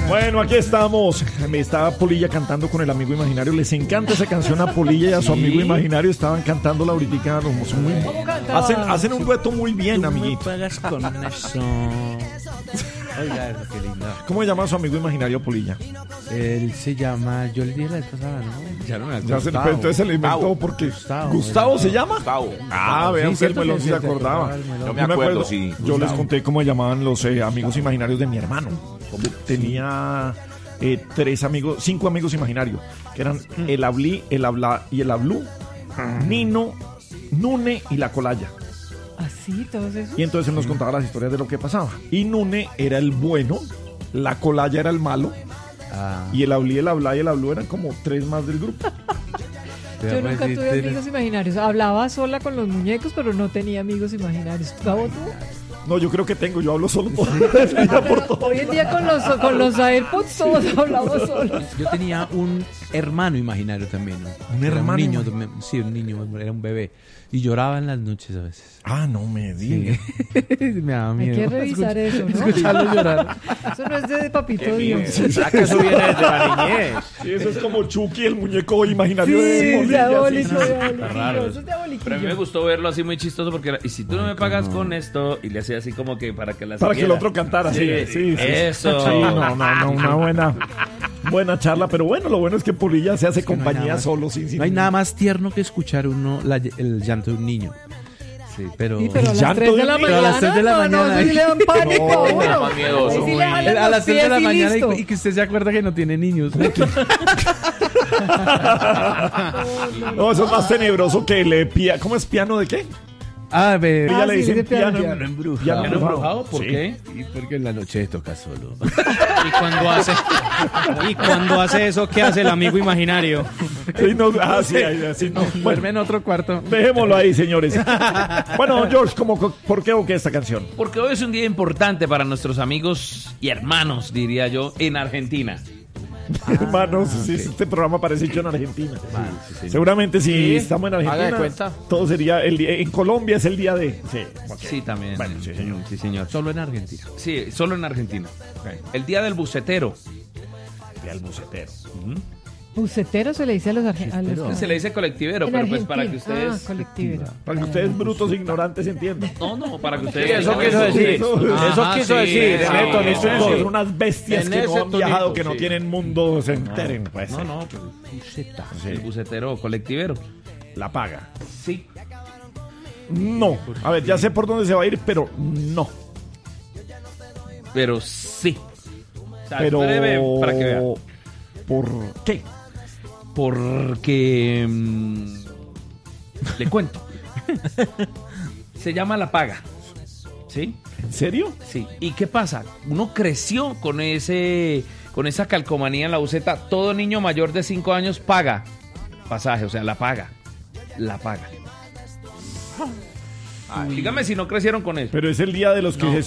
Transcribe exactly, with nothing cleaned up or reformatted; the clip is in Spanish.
Bueno, aquí estamos. Me estaba Polilla cantando con el amigo imaginario. Les encanta esa canción a Polilla y a su Sí. amigo imaginario. Estaban cantando la ahorita. Son muy, hacen, hacen un dueto muy bien, amiguito. Tú me pagas con eso. Oiga, qué lindo. ¿Cómo se llama su amigo imaginario Polilla? Él se llama, yo le dije la vez pasada, ¿no? Ya no me Ya se, pero entonces se le inventó Gustavo. porque Gustavo. Gustavo se llama. Gustavo. Ah, vean, Sí, usted el cierto melón que sí se sí, te acordaba. acordaba del melón. Yo me acuerdo, sí, Yo les Gustavo. conté cómo llamaban los eh, amigos imaginarios de mi hermano. Tenía eh, tres amigos, cinco amigos imaginarios, que eran el Ablí, el Habla y el Ablú, Nino, Nune y la Colaya. Así, todos esos. Y entonces él nos contaba las historias de lo que pasaba. Y Nune era el bueno, la Colaya era el malo, Ah, y el Ablí, el Habla y el Ablú eran como tres más del grupo. Yo nunca tuve amigos imaginarios. Hablaba sola con los muñecos, pero no tenía amigos imaginarios. ¿Gabo tú? No, yo creo que tengo, yo hablo solo por, por todo. Hoy en día con los, con los AirPods todos hablamos solos. Yo tenía un hermano imaginario también, ¿no? ¿Un Era hermano? Un niño, también- sí, un niño, era un bebé. Y lloraba en las noches a veces. Ah, no me Sí. digas. Me daba Hay miedo. que revisar eso, ¿no? Escucharlo llorar. Eso no es de Papito Dios. ¿Será que eso viene desde la niñez? Sí, eso es como Chucky, el muñeco imaginario Sí, de Polilla, diabólico, sí. diabólico. raro. Eso es Pero a mí me diabólico. gustó verlo así muy chistoso porque era, y si tú no me pagas con esto, y le hacía así como que para que la Para que el siguiera. otro cantara, sí, sí, sí. Eso. Sí, no, no, no, una buena, buena charla, pero bueno, lo bueno es que Polilla se hace que no hay compañía nada más- solo, sin, sin- No hay nada más tierno que escuchar uno la- el llanto de un niño. Sí, pero... Sí, pero a las Llanto tres de de la un niño. Pero a mañana. las tres de la no, no, mañana. eso sí le dan pánico a uno. era más miedoso, Ahí sí le muy- jalan a los las tres de pies la y mañana listo. y, y que usted se acuerda que no tiene niños. No, eso es más tenebroso que el pia... ¿Cómo es piano de qué? Ah, ve. Ella Ah, le sí, dicen de piano. piano, Piano embrujado. piano ¿Piano embrujado? ¿Por Sí. qué? Y porque en la noche toca solo. Y cuando hace y cuando hace eso, ¿qué hace el amigo imaginario? Sí, no, ah, sí, ahí, así no. Duerme Bueno, en otro cuarto. dejémoslo ahí, señores. Bueno, George, ¿cómo, ¿por qué o qué esta canción? Porque hoy es un día importante para nuestros amigos y hermanos, diría yo, en Argentina. Hermanos, sí, este programa parece hecho en Argentina. Seguramente si Sí. estamos en Argentina, Haga de cuenta. todo sería el día, en Colombia es el día de. Sí, ok. Sí, también. Bueno, sí, señor. Sí, señor. Solo en Argentina. Sí, solo en Argentina. El día del bucetero. Día del bucetero. Bucetero se le dice a los argentinos. Se le dice colectivero, pero pues para que ustedes... Ah, colectivero. Para que ustedes, brutos ignorantes, entiendan. No, no, para que ustedes... Sí, eso quiso decir. Eso- Eso Ajá, quiso sí, decir. sí, en el tonito Ustedes sí. son unas bestias En que ese no han viajado, tonito, que no sí. tienen mundo, se enteren, pues. No, no, pues, Buceta. el bucetero colectivero. La paga. Sí. No. A ver, ya sé por dónde se va a ir, pero no. Pero sí. O sea, Pero. breve para que vea. ¿Por qué? Porque... mm, le cuento. Se llama la paga. ¿Sí? ¿En serio? Sí. ¿Y qué pasa? Uno creció con ese con esa calcomanía en la buceta. Todo niño mayor de cinco años paga pasaje, o sea, la paga. La paga. Ay, dígame si no crecieron con eso. Pero es el día de los que No. se